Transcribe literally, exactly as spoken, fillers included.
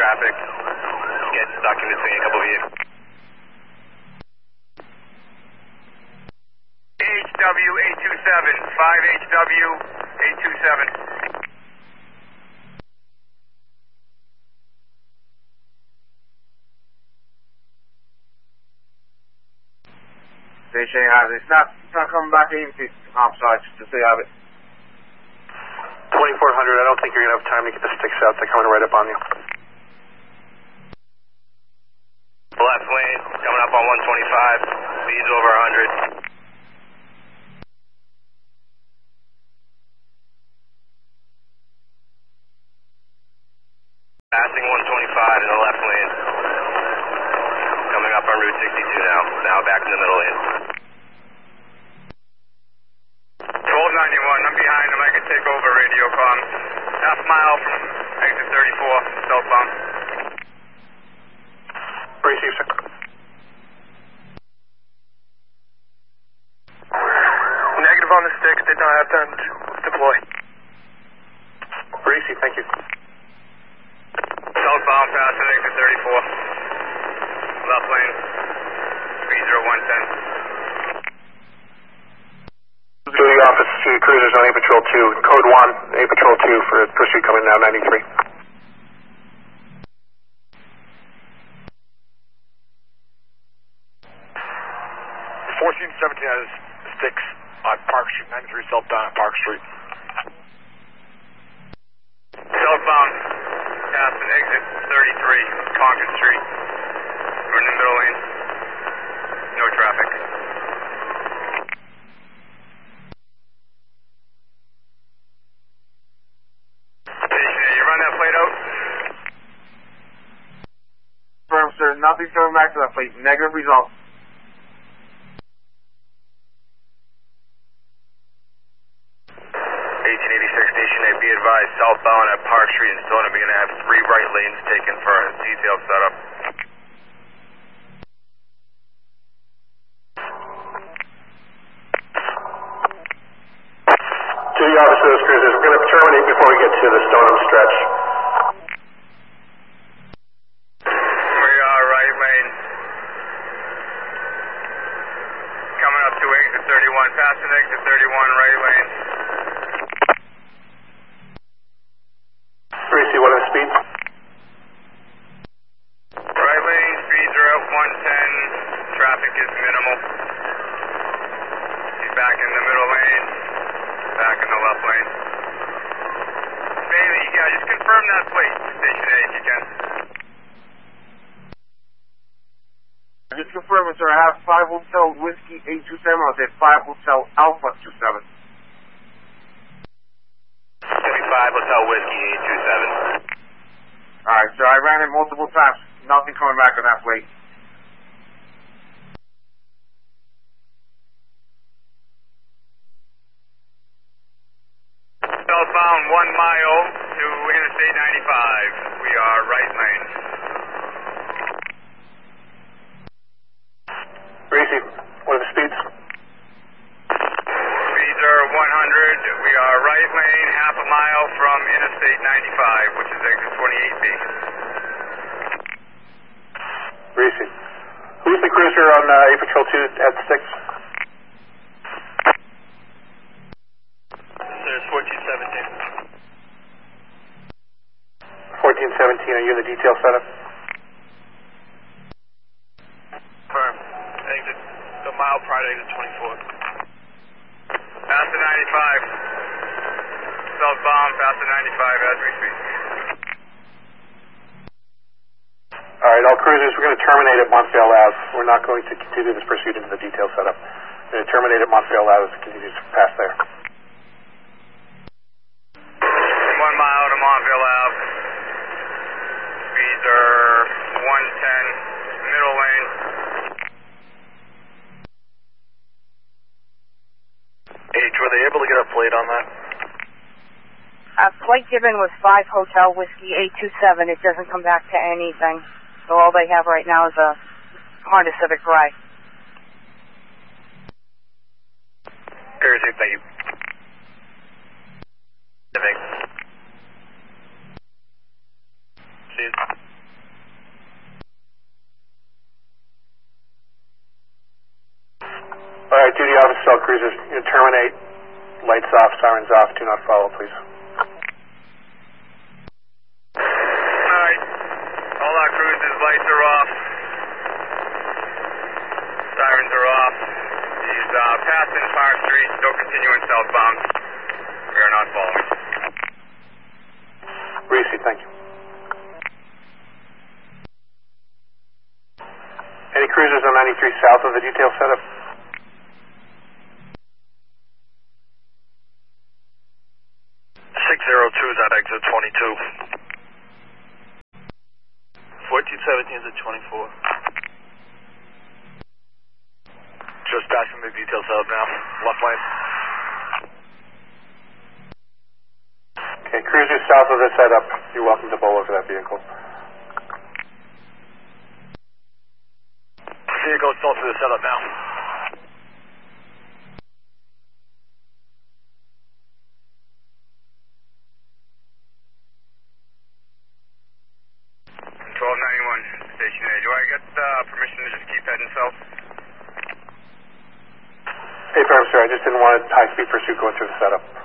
traffic. Get stuck in between a couple of vehicles. H W eight two seven, five H W eight two seven. They say have it. It's not, it's not coming back in to offside, just to have it. twenty-four hundred, I don't think you're going to have time to get the sticks out. They're coming right up on you. Left lane, coming up on one twenty-five, speeds over one hundred. Passing one twenty-five in the left lane. Coming up on Route sixty-two now. Now back in the middle lane. twelve ninety-one, I'm behind him. I can take over radio comms. Half mile from exit thirty-four, southbound. Receive, sir. Negative on the sticks, did not have time to deploy. Receive, thank you. Southbound, passing exit thirty-four. Left lane, three zero one ten. Duty office to cruisers on A Patrol two, code one, A Patrol two for pursuit coming now, ninety-three. fourteen seventeen has sticks on Park Street, ninety-three southbound at Park Street. Southbound, passing exit thirty-three, Concord Street. We're in the middle lane. No traffic. Station A, you run that plate out? Confirm, sir. Nothing's coming back to that plate. Negative result. eighteen eighty-six Station A, be advised, southbound at Park Street in Stoneham, we're going to have three right lanes taken for a detailed setup. Duty officer, those cruisers, we're going to terminate before we get to the Stoneham stretch. We are right lane. Coming up to exit thirty-one, passing exit thirty-one, right lane. Receive, what are the speeds? Right lane, speeds are at one ten, traffic is minimal. He's back in the middle lane, back in the left lane. Bailey, yeah, just confirm that plate, Station A if you can. Just confirming, sir. I have five Hotel Whiskey eight two seven. I'll say five Hotel Alpha two seven. seventy-five Hotel Whiskey eight two seven. Alright, sir. I ran it multiple times. Nothing coming back on that plate. Southbound one mile to Interstate ninety-five. We are right lane. Receive, what are the speeds? Speeds are one hundred. We are right lane, half a mile from Interstate ninety-five, which is exit twenty-eight B. Receive. Who's the cruiser on uh, A Patrol two at six? There's fourteen seventeen. fourteen seventeen, are you in the detail setup? Firm. Exit, the mile prior to exit twenty-four. Past the ninety-five. Southbound, past the ninety-five as we speak. Alright, all cruisers, we're going to terminate at Montreal Ave. We're not going to continue this pursuit into the detail setup. We're going to terminate at Montreal Ave as it continues past there. One mile to Montville Ave. Speeds are one ten, middle lane. H, were they able to get a plate on that? Uh, plate given was five Hotel Whiskey eight two seven. It doesn't come back to anything. So all they have right now is a Honda Civic Gray. Here's it, thank you. Civic. See it. Lights off, sirens off, do not follow, please. Alright. All our cruisers, lights are off. Sirens are off. He's uh, passing Park Street, still continuing southbound. We are not following. Reese, thank you. Any cruisers on ninety-three south of the detail setup? six zero two is at exit twenty-two. fourteen seventeen is at twenty-four. Just passing the detail setup now. Left lane. Okay, cruisers south of the setup, you're welcome to bowl over that vehicle. Vehicle still to the setup now. twelve ninety-one, Station A. Do I get uh, permission to just keep heading south? Hey, firm, sir, I just didn't want a high-speed pursuit going through the setup.